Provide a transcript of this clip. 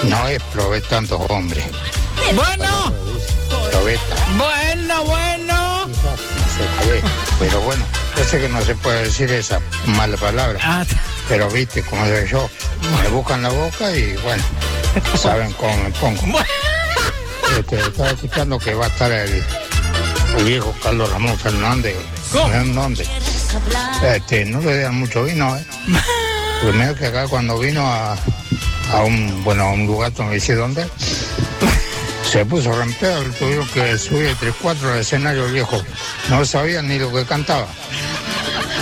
No es tantos hombres. Bueno. Probeta. Bueno. No se ve, pero bueno, yo sé que no se puede decir esa mala palabra. Pero viste, como soy yo, me buscan la boca y bueno, saben cómo me pongo. Estaba escuchando que va a estar el viejo Carlos Ramón Fernández. ¿En dónde? No le dan mucho vino, Primero que acá cuando vino a un lugar, no sé dónde, se puso a romper, tuvieron que subir 3-4 al escenario el viejo. No sabía ni lo que cantaba.